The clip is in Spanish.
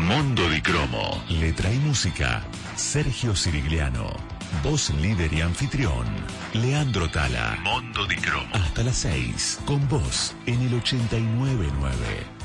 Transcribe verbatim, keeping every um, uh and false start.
Mondo di Cromo. Letra y música, Sergio Sirigliano. Voz líder y anfitrión, Leandro Tala. Mondo di Cromo. Hasta las seis, con vos, en el ochenta y nueve punto nueve.